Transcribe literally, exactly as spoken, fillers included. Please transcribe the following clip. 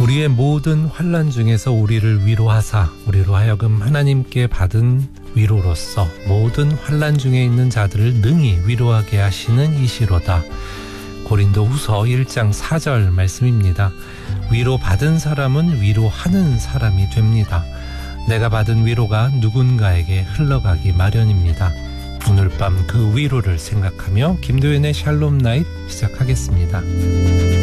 우리의 모든 환난 중에서 우리를 위로하사 우리로 하여금 하나님께 받은 위로로서 모든 환난 중에 있는 자들을 능히 위로하게 하시는 이시로다. 고린도후서 일 장 사 절 말씀입니다. 위로받은 사람은 위로하는 사람이 됩니다. 내가 받은 위로가 누군가에게 흘러가기 마련입니다. 오늘 밤 그 위로를 생각하며 김도연의 샬롬 나잇 시작하겠습니다.